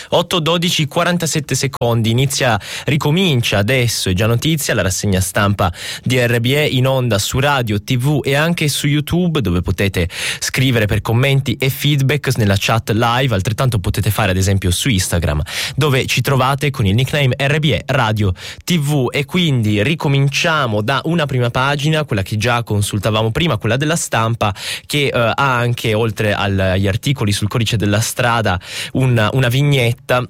8:12, 47 secondi, ricomincia adesso, è già notizia, la rassegna stampa di RBE in onda su radio, TV e anche su YouTube, dove potete scrivere per commenti e feedback nella chat live. Altrettanto potete fare ad esempio su Instagram, dove ci trovate con il nickname RBE Radio TV. E quindi ricominciamo da una prima pagina, quella che già consultavamo prima, quella della Stampa, che ha anche, oltre agli articoli sul codice della strada, una vignetta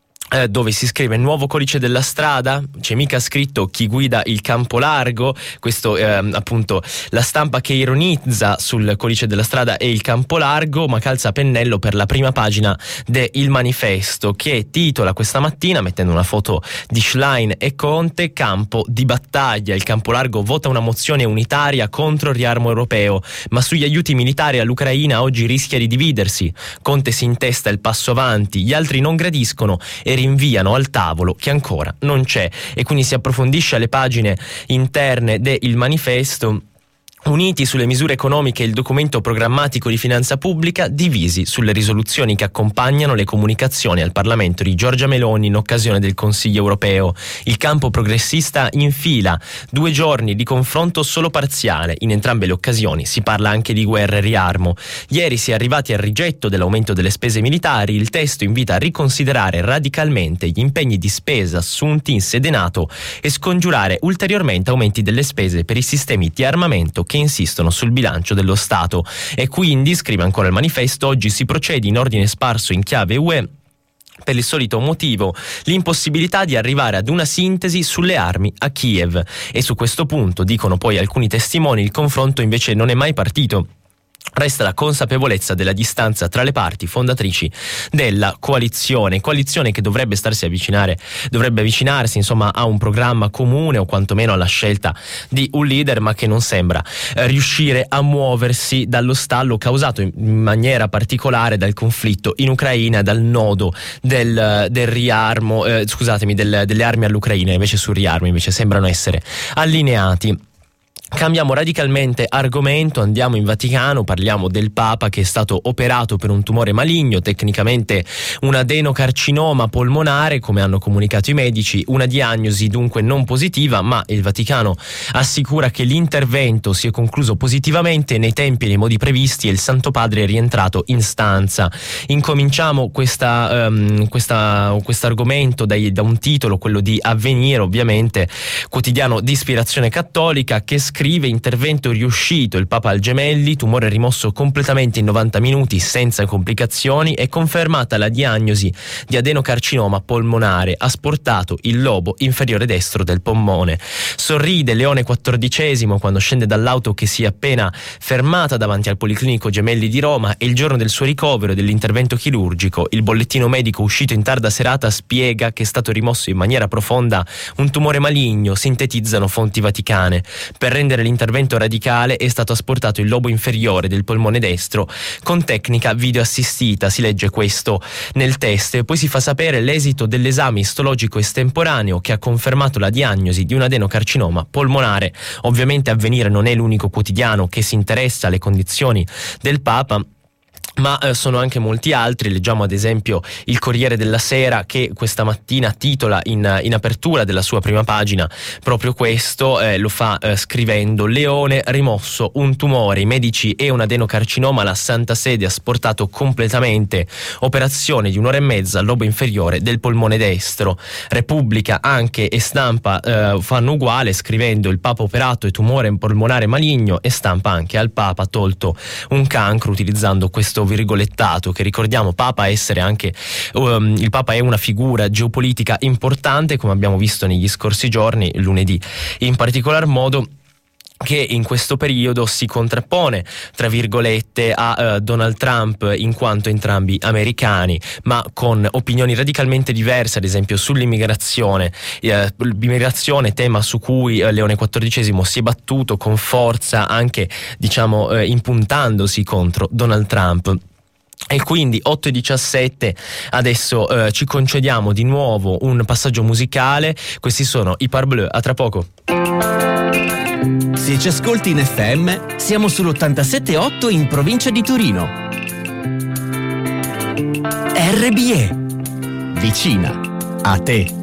dove si scrive: nuovo codice della strada, c'è mica scritto chi guida il campo largo. Questo appunto la Stampa che ironizza sul codice della strada e il campo largo, ma calza a pennello per la prima pagina de Il Manifesto, che titola questa mattina, mettendo una foto di Schlein e Conte: campo di battaglia, il campo largo vota una mozione unitaria contro il riarmo europeo, ma sugli aiuti militari all'Ucraina oggi rischia di dividersi. Conte si intesta il passo avanti, gli altri non gradiscono e rinviano al tavolo che ancora non c'è. E quindi si approfondisce alle pagine interne del Manifesto. Uniti sulle misure economiche e il documento programmatico di finanza pubblica, divisi sulle risoluzioni che accompagnano le comunicazioni al Parlamento di Giorgia Meloni in occasione del Consiglio europeo. Il campo progressista infila 2 giorni di confronto solo parziale. In entrambe le occasioni si parla anche di guerra e riarmo. Ieri si è arrivati al rigetto dell'aumento delle spese militari. Il testo invita a riconsiderare radicalmente gli impegni di spesa assunti in sede NATO e scongiurare ulteriormente aumenti delle spese per i sistemi di armamento che insistono sul bilancio dello Stato. E quindi, scrive ancora il Manifesto, oggi si procede in ordine sparso in chiave UE per il solito motivo: l'impossibilità di arrivare ad una sintesi sulle armi a Kiev. E su questo punto, dicono poi alcuni testimoni, il confronto invece non è mai partito. Resta la consapevolezza della distanza tra le parti fondatrici della coalizione che dovrebbe avvicinarsi insomma a un programma comune, o quantomeno alla scelta di un leader, ma che non sembra riuscire a muoversi dallo stallo causato in maniera particolare dal conflitto in Ucraina, dal nodo del riarmo, delle armi all'Ucraina. Invece sul riarmo invece sembrano essere allineati. Cambiamo radicalmente argomento, andiamo in Vaticano, parliamo del Papa che è stato operato per un tumore maligno, tecnicamente un adenocarcinoma polmonare, come hanno comunicato i medici, una diagnosi dunque non positiva, ma il Vaticano assicura che l'intervento si è concluso positivamente nei tempi e nei modi previsti e il Santo Padre è rientrato in stanza. Incominciamo questo argomento da un titolo, quello di Avvenire, ovviamente, quotidiano di ispirazione cattolica, che scrive: intervento riuscito, il Papa al Gemelli, tumore rimosso completamente in 90 minuti senza complicazioni, è confermata la diagnosi di adenocarcinoma polmonare, asportato il lobo inferiore destro del polmone. Sorride Leone XIV quando scende dall'auto che si è appena fermata davanti al Policlinico Gemelli di Roma. È il giorno del suo ricovero e dell'intervento chirurgico. Il bollettino medico uscito in tarda serata spiega che è stato rimosso in maniera profonda un tumore maligno, sintetizzano fonti vaticane. Per rendere l'intervento radicale è stato asportato il lobo inferiore del polmone destro con tecnica videoassistita, si legge questo nel testo. E poi si fa sapere l'esito dell'esame istologico estemporaneo che ha confermato la diagnosi di un adenocarcinoma polmonare. Ovviamente Avvenire non è l'unico quotidiano che si interessa alle condizioni del Papa, ma sono anche molti altri. Leggiamo ad esempio il Corriere della Sera, che questa mattina titola in apertura della sua prima pagina proprio questo, lo fa scrivendo: Leone rimosso un tumore, i medici e un adenocarcinoma, la Santa Sede ha asportato completamente, operazione di 1 ora e mezza al lobo inferiore del polmone destro. Repubblica anche e Stampa fanno uguale, scrivendo: il Papa operato e tumore polmonare maligno, e Stampa anche: al Papa tolto un cancro, utilizzando questo virgolettato che, ricordiamo, Papa essere anche il Papa è una figura geopolitica importante, come abbiamo visto negli scorsi giorni, lunedì in particolar modo, che in questo periodo si contrappone, tra virgolette, a Donald Trump, in quanto entrambi americani, ma con opinioni radicalmente diverse, ad esempio sull'immigrazione. L'immigrazione, tema su cui Leone XIV si è battuto con forza, anche impuntandosi contro Donald Trump. E quindi 8:17, adesso ci concediamo di nuovo un passaggio musicale. Questi sono i Parbleu, a tra poco. Se ci ascolti in FM, siamo sull'87.8 in provincia di Torino. RBE vicina a te.